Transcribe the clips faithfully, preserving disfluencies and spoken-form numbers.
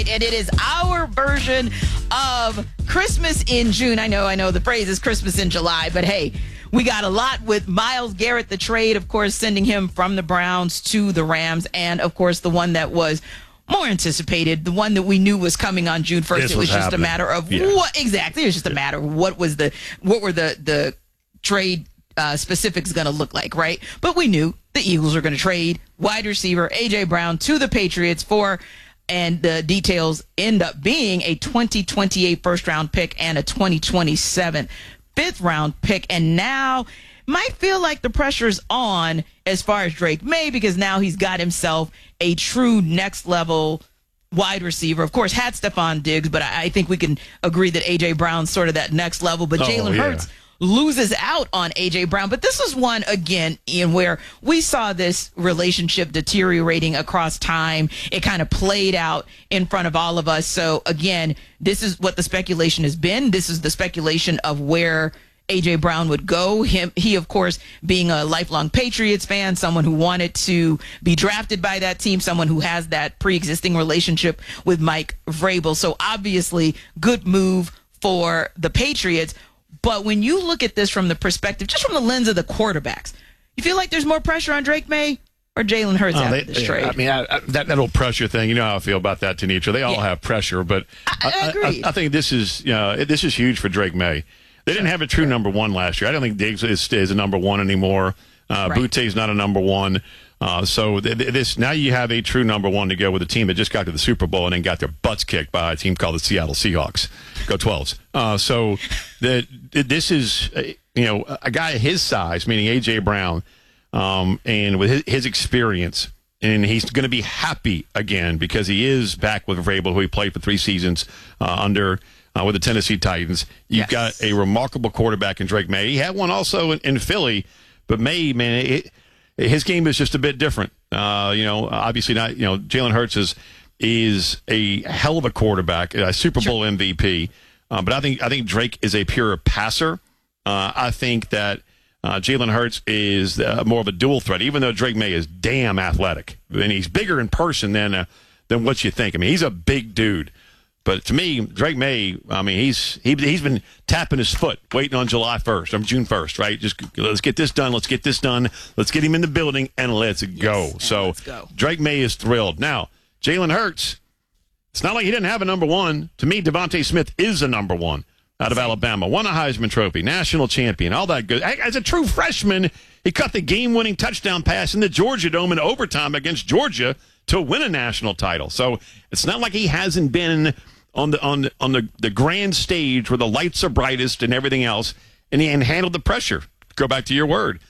and it is our version of Christmas in June. I know, I know the phrase is Christmas in July, but hey, we got a lot with Myles Garrett, the trade, of course, sending him from the Browns to the Rams, and of course the one that was more anticipated, the one that we knew was coming on June first. This it was, was just happening. a matter of Yeah. what exactly. It was just a matter of what was the what were the the trade uh, specifics going to look like, right? But we knew the Eagles were going to trade wide receiver A J Brown to the Patriots for, and the details end up being a twenty twenty-eight first round pick and a twenty twenty-seven fifth round pick, and now might feel like the pressure's on as far as Drake May, because now he's got himself a true next level wide receiver. Of course, had Stephon Diggs, but I, I think we can agree that A J Brown's sort of that next level. But Oh, Jalen yeah. Hurts loses out on A J Brown. But this is one, again, Ian, where we saw this relationship deteriorating across time. It kind of played out in front of all of us. So, again, this is what the speculation has been. This is the speculation of where A J Brown would go. Him, he, of course, being a lifelong Patriots fan, someone who wanted to be drafted by that team, someone who has that pre-existing relationship with Mike Vrabel. So, obviously, good move for the Patriots. But when you look at this from the perspective, just from the lens of the quarterbacks, you feel like there's more pressure on Drake May or Jalen Hurts Oh, after they, this trade? I mean, I, I, that, that whole pressure thing, you know how I feel about that, Tanitra. They all Yeah. have pressure, but I- I agree. I, I think this is, you know, this is huge for Drake May. They didn't have a true number one last year. I don't think Diggs is, is a number one anymore. Uh, Right. Butte's not a number one. Uh, so th- th- this now you have a true number one to go with a team that just got to the Super Bowl and then got their butts kicked by a team called the Seattle Seahawks. Go twelves. Uh, so the, this is, uh, you know, a guy his size, meaning A J Brown, um, and with his, his experience, and he's going to be happy again because he is back with Vrabel, who he played for three seasons uh, under uh, with the Tennessee Titans. You've Yes. got a remarkable quarterback in Drake May. He had one also in, in Philly, but May, man, it, his game is just a bit different. Uh, you know, obviously not. You know, Jalen Hurts is is a hell of a quarterback, a Super Bowl M V P. Uh, but I think I think Drake is a pure passer. Uh, I think that uh, Jalen Hurts is uh, more of a dual threat, even though Drake May is damn athletic, and he's bigger in person than uh, than what you think. I mean, he's a big dude. But to me, Drake May, I mean, he's he, he's been tapping his foot, waiting on July first, or June first, right? Just let's get this done, let's get this done, let's get him in the building, and let's go. and so let's go. Drake May is thrilled. Now, Jalen Hurts, it's not like he didn't have a number one. To me, Devontae Smith is a number one out of Alabama. Won a Heisman Trophy, national champion, all that good. As a true freshman, he caught the game-winning touchdown pass in the Georgia Dome in overtime against Georgia to win a national title. So it's not like he hasn't been on the on the, on the, the grand stage where the lights are brightest and everything else, and he and handled the pressure. Go back to your word.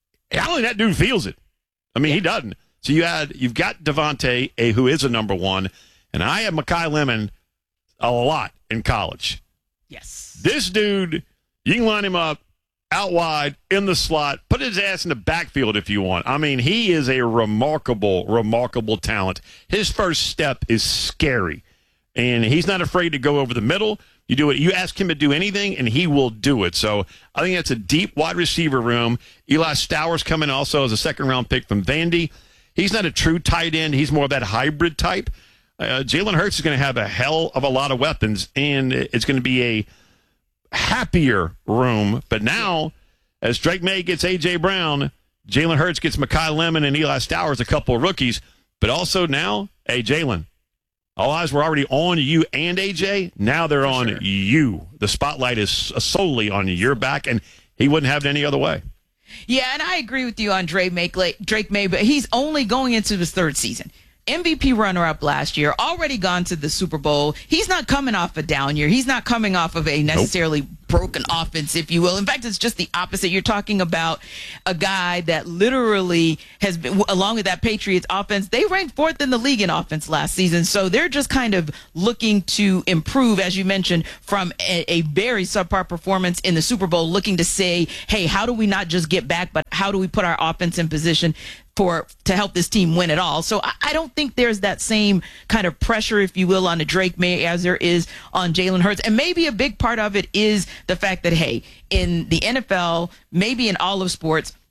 I don't think that dude feels it. I mean, he doesn't. So you had you've got Devontae, a, who is a number one, and I have Mekhi Lemon a lot in college. Yes. This dude, you can line him up out wide in the slot, put his ass in the backfield if you want. I mean, he is a remarkable, remarkable talent. His first step is scary, and he's not afraid to go over the middle. You do it. You ask him to do anything, and he will do it. So I think that's a deep wide receiver room. Eli Stowers coming also as a second-round pick from Vandy. He's not a true tight end. He's more of that hybrid type. Uh, Jalen Hurts is going to have a hell of a lot of weapons, and it's going to be a happier room. But now, as Drake May gets A J Brown, Jalen Hurts gets Mekhi Lemon and Eli Stowers, a couple of rookies. But also now, hey, Jalen, all eyes were already on you and A J. Now they're For on sure. you. The spotlight is solely on your back, and he wouldn't have it any other way. Yeah, and I agree with you on Drake May, Drake May, but he's only going into his third season. M V P runner-up last year, already gone to the Super Bowl. He's not coming off a down year. He's not coming off of a necessarily nope. broken offense, if you will. In fact, it's just the opposite. You're talking about a guy that literally has been, along with that Patriots offense, they ranked fourth in the league in offense last season. So they're just kind of looking to improve, as you mentioned, from a, a very subpar performance in the Super Bowl, looking to say, hey, how do we not just get back, but how do we put our offense in position for to help this team win it all? So I, I don't think there's that same kind of pressure, if you will, on a Drake May as there is on Jalen Hurts. And maybe a big part of it is the fact that, hey, in the N F L, maybe in all of sports,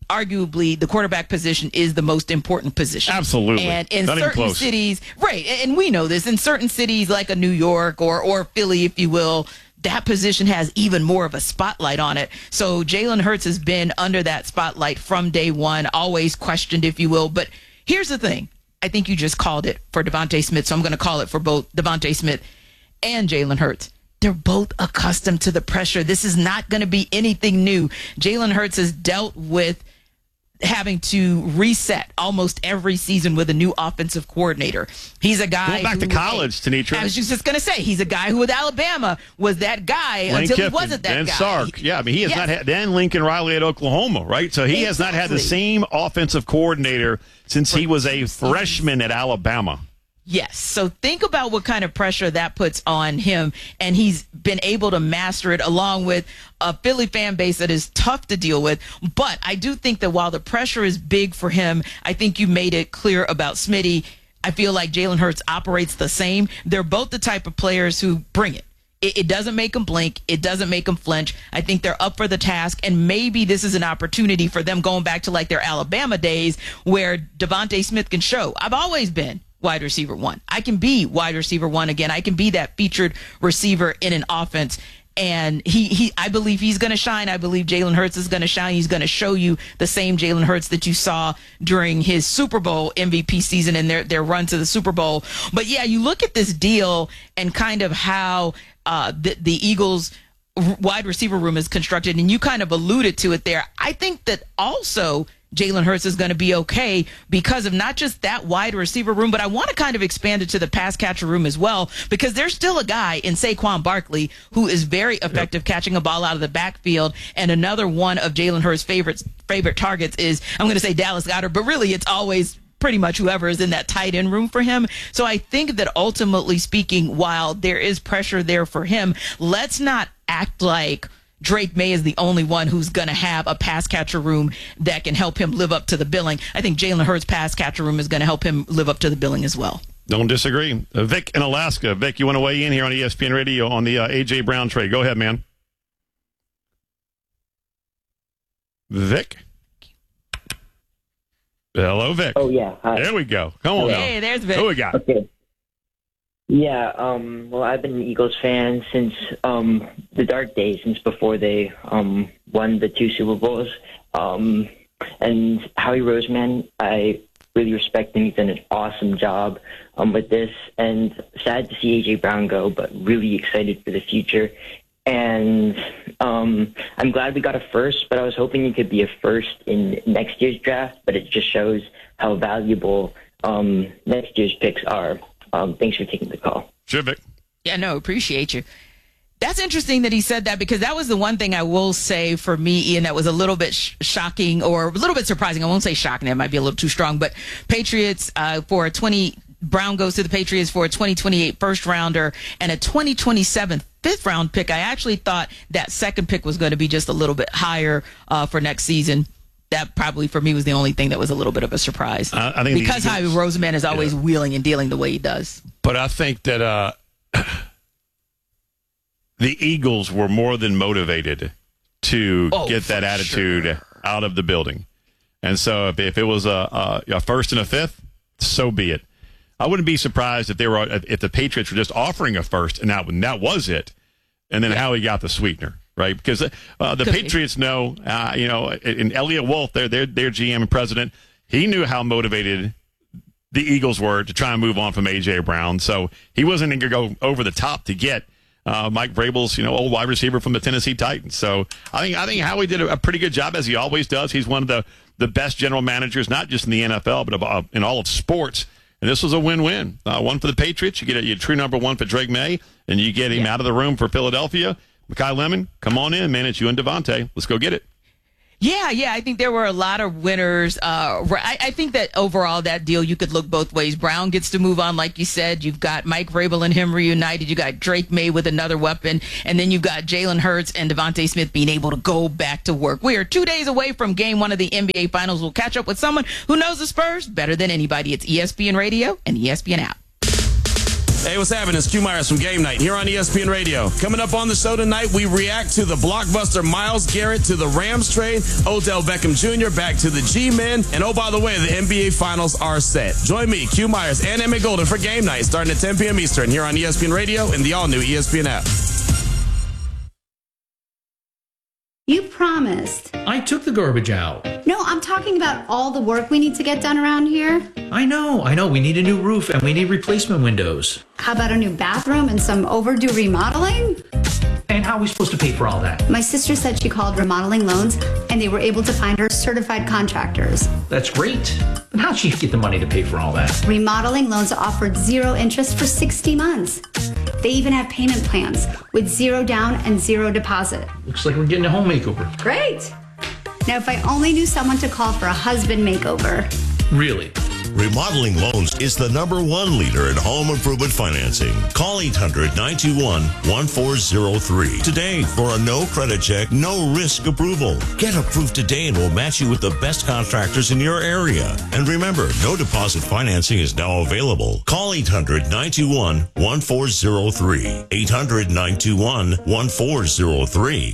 arguably the quarterback position is the most important position. Absolutely. And in Not even certain close. cities, right, and we know this, in certain cities like a New York or, or Philly, if you will, that position has even more of a spotlight on it. So Jalen Hurts has been under that spotlight from day one, always questioned, if you will. But here's the thing. I think you just called it for Devontae Smith, so I'm going to call it for both Devontae Smith and Jalen Hurts. They're both accustomed to the pressure. This is not going to be anything new. Jalen Hurts has dealt with having to reset almost every season with a new offensive coordinator. He's a guy Going back who, to college, hey, Tenitra. I was just going to say, he's a guy who with Alabama was that guy Lane until Kiffin, he wasn't that then guy. Sark. Yeah, I mean, he has Yes. not had, then Lincoln Riley at Oklahoma, right? So he has not had the Exactly. same offensive coordinator since he was a freshman at Alabama. Yes. So think about what kind of pressure that puts on him. And he's been able to master it along with a Philly fan base that is tough to deal with. But I do think that while the pressure is big for him, I think you made it clear about Smitty. I feel like Jalen Hurts operates the same. They're both the type of players who bring it. It, it doesn't make them blink. It doesn't make them flinch. I think they're up for the task, and maybe this is an opportunity for them going back to like their Alabama days where Devontae Smith can show. I've always been wide receiver one. I can be wide receiver one again. I can be that featured receiver in an offense. And he, he, I believe he's going to shine. I believe Jalen Hurts is going to shine. He's going to show you the same Jalen Hurts that you saw during his Super Bowl M V P season and their, their run to the Super Bowl. But yeah, you look at this deal and kind of how uh, the, the Eagles wide receiver room is constructed, and you kind of alluded to it there. I think that also Jalen Hurts is going to be okay because of not just that wide receiver room, but I want to kind of expand it to the pass catcher room as well, because there's still a guy in Saquon Barkley who is very effective yep. catching a ball out of the backfield. And another one of Jalen Hurts' favorite, favorite targets is, I'm going to say Dallas Goedert, but really it's always pretty much whoever is in that tight end room for him. So I think that ultimately speaking, while there is pressure there for him, let's not act like Drake May is the only one who's going to have a pass catcher room that can help him live up to the billing. I think Jalen Hurts' pass catcher room is going to help him live up to the billing as well. Don't disagree. Uh, Vic in Alaska. Vic, you want to weigh in here on E S P N Radio on the uh, A J. Brown trade? Go ahead, man. Vic? Hello, Vic. Oh, yeah. Hi. There we go. Come on now. Hey, there's Vic. Who we got? Okay. Yeah, um, well, I've been an Eagles fan since um, the dark days, since before they um, won the two Super Bowls. Um, and Howie Roseman, I really respect him. He's done an awesome job um, with this. And sad to see A J. Brown go, but really excited for the future. And um, I'm glad we got a first, but I was hoping it could be a first in next year's draft. But it just shows how valuable um, next year's picks are. Um, thanks for taking the call. Sure, Vic. Yeah, no, appreciate you. That's interesting that he said that, because that was the one thing I will say for me, Ian, that was a little bit sh- shocking or a little bit surprising. I won't say shocking. That might be a little too strong. But Patriots uh, for a twenty Brown goes to the Patriots for a twenty twenty-eight first rounder and a twenty twenty-seven fifth round pick. I actually thought that second pick was going to be just a little bit higher uh, for next season. That probably for me was the only thing that was a little bit of a surprise. Uh, I think because Howie Roseman is always yeah. wheeling and dealing the way he does. But I think that uh, the Eagles were more than motivated to oh, get that attitude sure. out of the building. And so if, if it was a, a, a first and a fifth, so be it. I wouldn't be surprised if they were if the Patriots were just offering a first and that, and that was it, and then yeah. Howie got the sweetener. Right, because uh, the Could Patriots be. know, uh, you know, and Elliot Wolf, their their their G M and president, he knew how motivated the Eagles were to try and move on from A J. Brown. So he wasn't going to go over the top to get uh, Mike Vrabel's, you know, old wide receiver from the Tennessee Titans. So I think I think Howie did a, a pretty good job, as he always does. He's one of the the best general managers, not just in the N F L, but uh, in all of sports. And this was a win-win. Uh, one for the Patriots. You get a, a true number one for Drake May, and you get him yeah. out of the room for Philadelphia. Mekhi Lemon, come on in, man. It's you and Devontae. Let's go get it. Yeah, yeah. I think there were a lot of winners. Uh, I, I think that overall that deal, you could look both ways. Brown gets to move on, like you said. You've got Mike Vrabel and him reunited. You got Drake May with another weapon. And then you've got Jalen Hurts and Devontae Smith being able to go back to work. We are two days away from game one of the N B A Finals. We'll catch up with someone who knows the Spurs better than anybody. It's E S P N Radio and E S P N app. Hey, what's happening? It's Q Myers from Game Night here on E S P N Radio. Coming up on the show tonight, we react to the blockbuster Myles Garrett to the Rams trade, Odell Beckham Junior back to the G-Men, and oh, by the way, the N B A Finals are set. Join me, Q Myers, and Emmett Golden for Game Night starting at ten p.m. Eastern here on E S P N Radio and the all-new E S P N app. You promised. I took the garbage out. No, I'm talking about all the work we need to get done around here. I know, I know. We need a new roof and we need replacement windows. How about a new bathroom and some overdue remodeling? And how are we supposed to pay for all that? My sister said she called Remodeling Loans and they were able to find her certified contractors. That's great. But how'd she get the money to pay for all that? Remodeling Loans offered zero interest for sixty months. They even have payment plans with zero down and zero deposit. Looks like we're getting a home makeover. Great. Now, if I only knew someone to call for a husband makeover. Really? Remodeling Loans is the number one leader in home improvement financing. Call eight hundred, nine two one, one four zero three today for a no credit check, no risk approval. Get approved today and we'll match you with the best contractors in your area. And remember, no deposit financing is now available. Call eight hundred, nine two one, one four zero three. eight hundred, nine two one, one four zero three.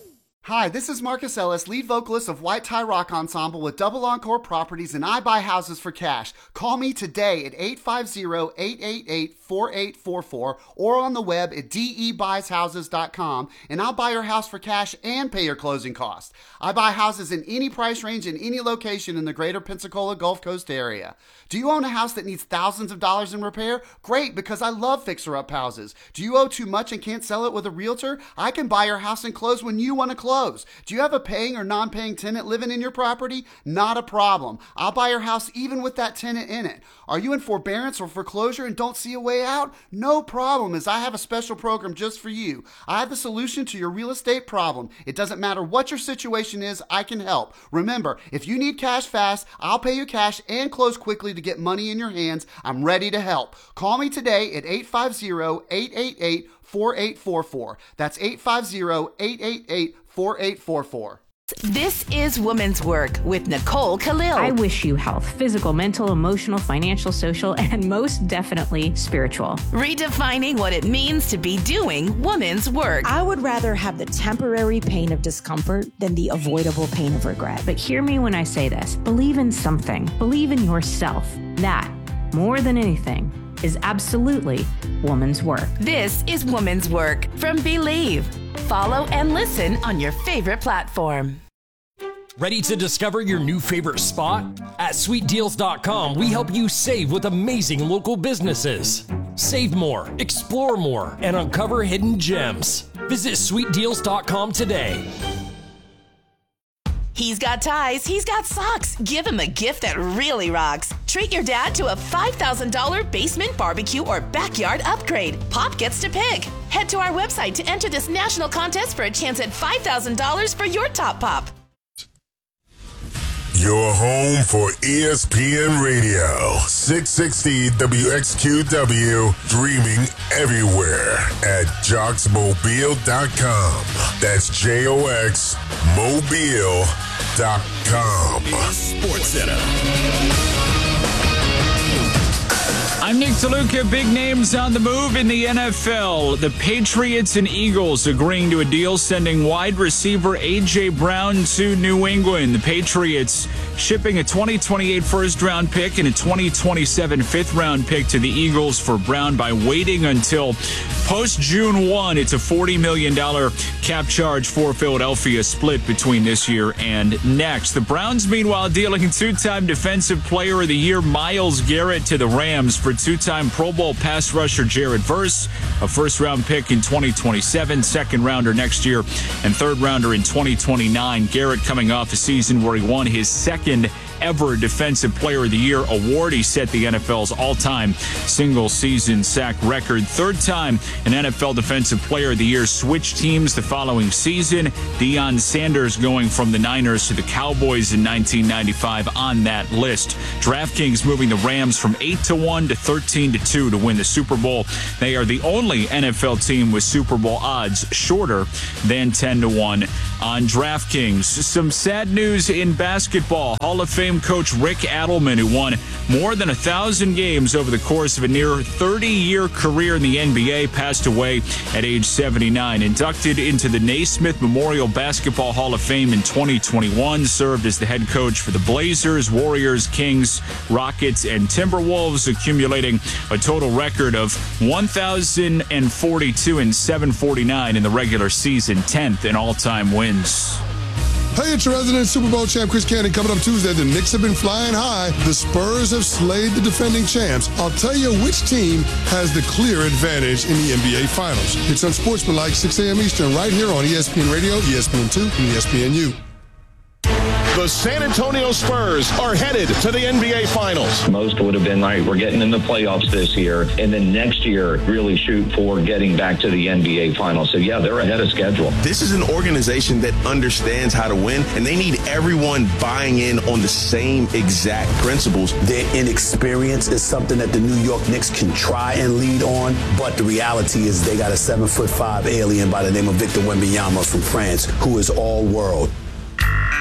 Hi, this is Marcus Ellis, lead vocalist of White Tie Rock Ensemble with Double Encore Properties, and I buy houses for cash. Call me today at eight five zero, eight eight eight, four eight four four or on the web at d e buys houses dot com, and I'll buy your house for cash and pay your closing costs. I buy houses in any price range in any location in the greater Pensacola Gulf Coast area. Do you own a house that needs thousands of dollars in repair? Great, because I love fixer-up houses. Do you owe too much and can't sell it with a realtor? I can buy your house and close when you want to close. Do you have a paying or non-paying tenant living in your property? Not a problem. I'll buy your house even with that tenant in it. Are you in forbearance or foreclosure and don't see a way out? No problem, as I have a special program just for you. I have the solution to your real estate problem. It doesn't matter what your situation is, I can help. Remember, if you need cash fast, I'll pay you cash and close quickly to get money in your hands. I'm ready to help. Call me today at eight five zero, eight eight eight, four eight four four. That's eight five zero, eight eight eight, four eight four four. This is Women's Work with Nicole Khalil. I wish you health, physical, mental, emotional, financial, social, and most definitely spiritual. Redefining what it means to be doing women's work. I would rather have the temporary pain of discomfort than the avoidable pain of regret. But hear me when I say this. Believe in something. Believe in yourself. That, more than anything, is absolutely woman's work. This is Woman's Work from Believe. Follow and listen on your favorite platform. Ready to discover your new favorite spot? At sweet deals dot com, we help you save with amazing local businesses. Save more, explore more, and uncover hidden gems. Visit sweet deals dot com today. He's got ties, he's got socks. Give him a gift that really rocks. Treat your dad to a five thousand dollars basement barbecue or backyard upgrade. Pop gets to pick. Head to our website to enter this national contest for a chance at five thousand dollars for your top pop. Your home for E S P N Radio, six sixty W X Q W, dreaming everywhere at jox mobile dot com. That's J O X mobile dot com. Sports Center. I'm Nick DeLuca. Big names on the move in the N F L. The Patriots and Eagles agreeing to a deal sending wide receiver A J. Brown to New England. The Patriots shipping a twenty twenty-eight first-round pick and a twenty twenty-seven fifth-round pick to the Eagles for Brown by waiting until post-June first. It's a forty million dollars cap charge for Philadelphia, split between this year and next. The Browns, meanwhile, dealing two-time Defensive Player of the Year Myles Garrett to the Rams for two-time Pro Bowl pass rusher Jared Verse, a first-round pick in twenty twenty-seven, second-rounder next year, and third-rounder in twenty twenty-nine. Garrett coming off a season where he won his second ever Defensive Player of the Year award. He set the N F L's all-time single-season sack record. Third time an N F L Defensive Player of the Year switched teams the following season. Deion Sanders going from the Niners to the Cowboys in nineteen ninety-five on that list. DraftKings moving the Rams from eight to one to thirteen to two to win the Super Bowl. They are the only N F L team with Super Bowl odds shorter than ten to one on DraftKings. Some sad news in basketball. Hall of Fame Fame coach Rick Adelman, who won more than a thousand games over the course of a near thirty-year career in the N B A, passed away at age seventy-nine. Inducted into the Naismith Memorial Basketball Hall of Fame in twenty twenty-one, served as the head coach for the Blazers, Warriors, Kings, Rockets, and Timberwolves, accumulating a total record of one thousand forty-two and seven forty-nine in the regular season, tenth in all-time wins. Hey, it's your resident Super Bowl champ, Chris Candy. Coming up Tuesday, the Knicks have been flying high. The Spurs have slayed the defending champs. I'll tell you which team has the clear advantage in the N B A Finals. It's Unsportsmanlike, six a.m. Eastern, right here on E S P N Radio, E S P N two, and E S P N U. The San Antonio Spurs are headed to the N B A Finals. Most would have been like, we're getting in the playoffs this year, and then next year really shoot for getting back to the N B A Finals. So, yeah, they're ahead of schedule. This is an organization that understands how to win, and they need everyone buying in on the same exact principles. Their inexperience is something that the New York Knicks can try and lead on, but the reality is they got a seven foot five alien by the name of Victor Wembanyama from France, who is all world.